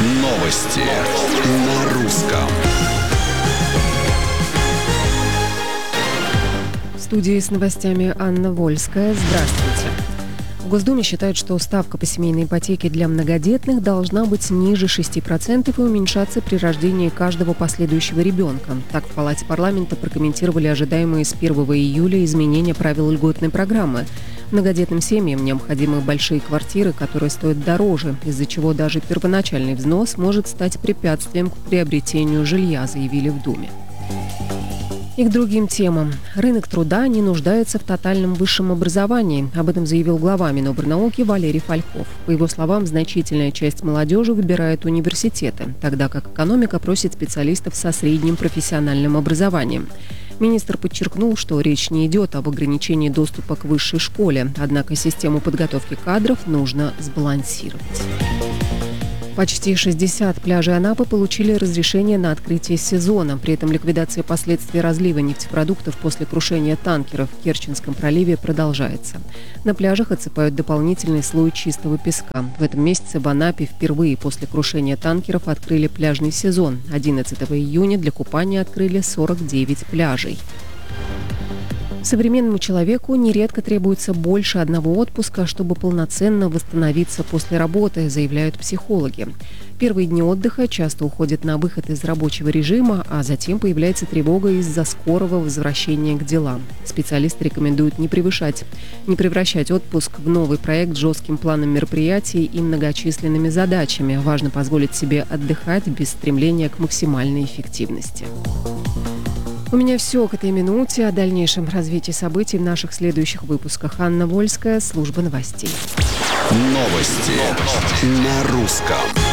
Новости на русском. В студии с новостями Анна Вольская. Здравствуйте. В Госдуме считают, что ставка по семейной ипотеке для многодетных должна быть ниже 6% и уменьшаться при рождении каждого последующего ребенка. Так в Палате парламента прокомментировали ожидаемые с 1 июля изменения правил льготной программы. Многодетным семьям необходимы большие квартиры, которые стоят дороже, из-за чего даже первоначальный взнос может стать препятствием к приобретению жилья, заявили в Думе. И к другим темам. Рынок труда не нуждается в тотальном высшем образовании. Об этом заявил глава Минобрнауки Валерий Фольков. По его словам, значительная часть молодежи выбирает университеты, тогда как экономика просит специалистов со средним профессиональным образованием. Министр подчеркнул, что речь не идет об ограничении доступа к высшей школе, однако систему подготовки кадров нужно сбалансировать. Почти 60 пляжей Анапы получили разрешение на открытие сезона. При этом ликвидация последствий разлива нефтепродуктов после крушения танкеров в Керченском проливе продолжается. На пляжах отсыпают дополнительный слой чистого песка. В этом месяце в Анапе впервые после крушения танкеров открыли пляжный сезон. 11 июня для купания открыли 49 пляжей. Современному человеку нередко требуется больше одного отпуска, чтобы полноценно восстановиться после работы, заявляют психологи. Первые дни отдыха часто уходят на выход из рабочего режима, а затем появляется тревога из-за скорого возвращения к делам. Специалисты рекомендуют не превращать отпуск в новый проект с жестким планом мероприятий и многочисленными задачами. Важно позволить себе отдыхать без стремления к максимальной эффективности. У меня все к этой минуте. О дальнейшем развитии событий в наших следующих выпусках. Анна Вольская, служба новостей. Новости на русском.